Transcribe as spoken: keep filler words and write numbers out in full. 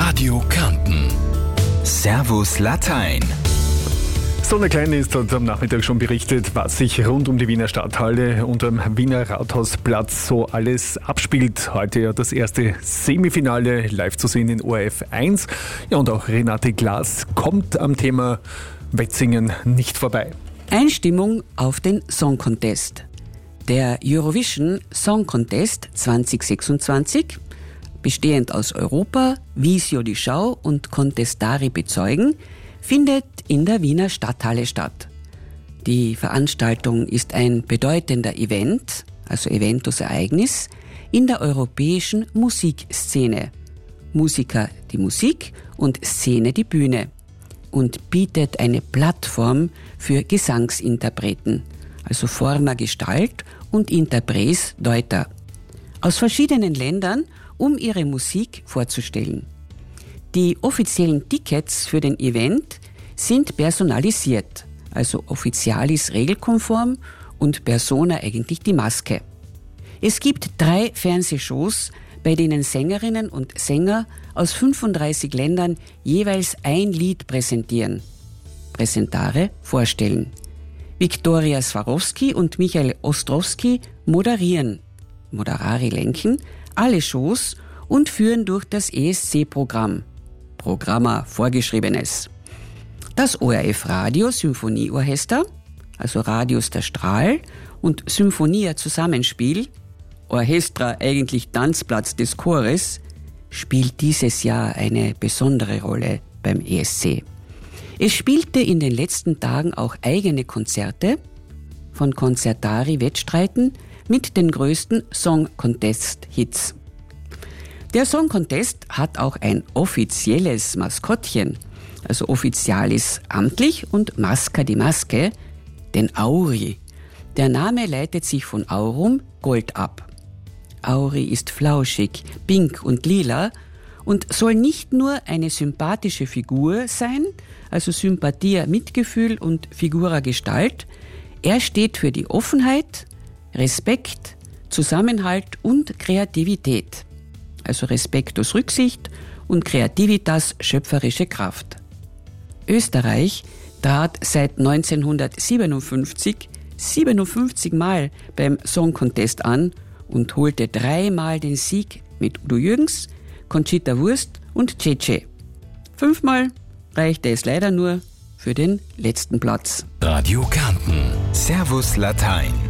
Radio Kärnten. Servus Latein. Sonne Klein ist hat am Nachmittag schon berichtet, was sich rund um die Wiener Stadthalle und am Wiener Rathausplatz so alles abspielt. Heute ja das erste Semifinale live zu sehen in O R F eins. Ja, und auch Renate Glas kommt am Thema Wetzingen nicht vorbei. Einstimmung auf den Song Contest. Der Eurovision Song Contest zwanzig sechsundzwanzig, bestehend aus Europa, Visio die Schau und Contestari bezeugen, findet in der Wiener Stadthalle statt. Die Veranstaltung ist ein bedeutender Event, also Eventus-Ereignis, in der europäischen Musikszene. Musiker die Musik und Szene die Bühne und bietet eine Plattform für Gesangsinterpreten, also Forma Gestalt und Interpres Deuter, aus verschiedenen Ländern, um ihre Musik vorzustellen. Die offiziellen Tickets für den Event sind personalisiert, also Officialis regelkonform und Persona eigentlich die Maske. Es gibt drei Fernsehshows, bei denen Sängerinnen und Sänger aus fünfunddreißig Ländern jeweils ein Lied präsentieren, Präsentare vorstellen. Viktoria Swarovski und Michael Ostrowski moderieren, Moderari lenken, alle Shows und führen durch das E S C-Programm, Programma Vorgeschriebenes. Das O R F Radio Symphonieorchester, also Radius der Strahl und Symphonia Zusammenspiel, Orchestra eigentlich Tanzplatz des Chores, spielt dieses Jahr eine besondere Rolle beim E S C. Es spielte in den letzten Tagen auch eigene Konzerte von Concertari Wettstreiten mit den größten Song Contest Hits. Der Song Contest hat auch ein offizielles Maskottchen, also Officialis amtlich und Masca die Maske, den Auri. Der Name leitet sich von Aurum, Gold, ab. Auri ist flauschig, pink und lila und soll nicht nur eine sympathische Figur sein, also Sympathia Mitgefühl und Figura Gestalt. Er steht für die Offenheit, Respekt, Zusammenhalt und Kreativität, also Respektus Rücksicht und Creativitas schöpferische Kraft. Österreich trat seit neunzehnhundertsiebenundfünfzig siebenundfünfzig Mal beim Song Contest an und holte dreimal den Sieg mit Udo Jürgens, Conchita Wurst und Cece. Fünfmal reichte es leider nur für den letzten Platz. Radio Kärnten. Servus Latein.